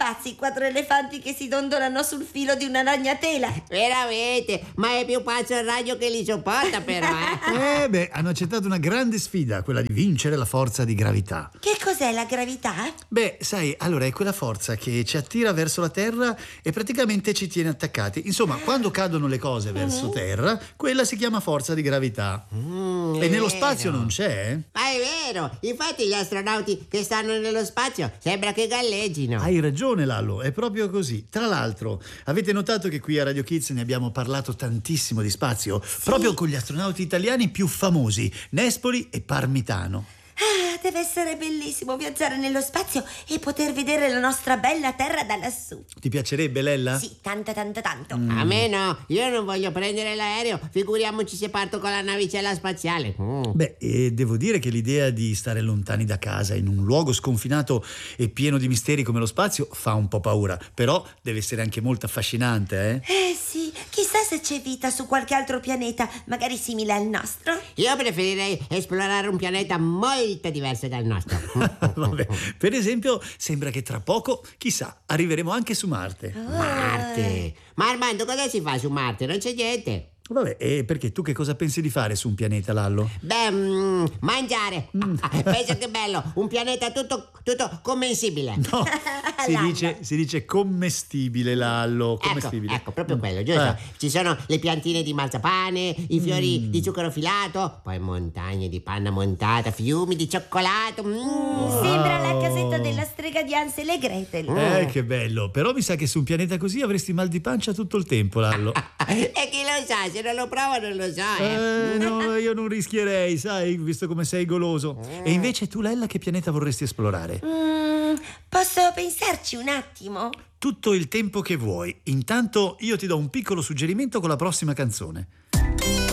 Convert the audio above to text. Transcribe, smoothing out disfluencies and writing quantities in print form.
pazzi 4 elefanti che si dondolano sul filo di una ragnatela. Veramente, ma è più pazzo il ragno che li sopporta però, Hanno accettato una grande sfida, quella di vincere la forza di gravità. Che cos'è la gravità? Beh, sai, allora è quella forza che ci attira verso la terra e praticamente ci tiene attaccati. Insomma, quando cadono le cose verso terra, quella si chiama forza di gravità. E nello spazio non c'è, eh? Ma è vero, infatti gli astronauti che stanno nello spazio sembra che galleggino. Hai ragione, Lallo, è proprio così. Tra l'altro, avete notato che qui a Radio Kids ne abbiamo parlato tantissimo di spazio, proprio con gli astronauti italiani più famosi, Nespoli e Parmitano. Ah, deve essere bellissimo viaggiare nello spazio e poter vedere la nostra bella terra da lassù. Ti piacerebbe, Lella? Sì, tanto. A me no, io non voglio prendere l'aereo, figuriamoci se parto con la navicella spaziale. Beh, e devo dire che l'idea di stare lontani da casa in un luogo sconfinato e pieno di misteri come lo spazio fa un po' paura, però deve essere anche molto affascinante, Sì, chissà se c'è vita su qualche altro pianeta, magari simile al nostro. Io preferirei esplorare un pianeta molto diverso dal nostro. Vabbè, per esempio, sembra che tra poco, chissà, arriveremo anche su Marte. Marte? Ma Armando, cosa si fa su Marte? Non c'è niente. Vabbè, e perché tu che cosa pensi di fare su un pianeta, Lallo? Beh, mangiare. Pensa che bello, un pianeta tutto commensibile. No, si dice commestibile, Lallo, commestibile. Ecco, proprio quello, giusto? Ci sono le piantine di marzapane, i fiori di zucchero filato, poi montagne di panna montata, fiumi di cioccolato. Sembra la casetta della strega di Hansel e Gretel. Che bello, però mi sa che su un pianeta così avresti mal di pancia tutto il tempo, Lallo. E chi lo sa, se non lo provo non lo so. No, io non rischierei, sai, visto come sei goloso. E invece tu, Lella, che pianeta vorresti esplorare? Posso pensarci un attimo? Tutto il tempo che vuoi. Intanto io ti do un piccolo suggerimento con la prossima canzone.